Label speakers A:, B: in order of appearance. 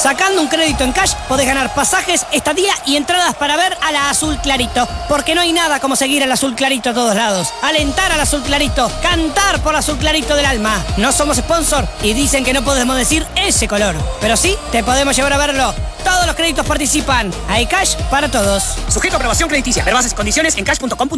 A: Sacando un crédito en Cash podés ganar pasajes, estadía y entradas para ver a la Azul Clarito. Porque no hay nada como seguir al Azul Clarito a todos lados. Alentar al Azul Clarito, cantar por Azul Clarito del alma. No somos sponsor y dicen que no podemos decir ese color. Pero sí, te podemos llevar a verlo. Todos los créditos participan. Hay Cash para todos.
B: Sujeto a aprobación crediticia. Ver bases y condiciones en cash.com.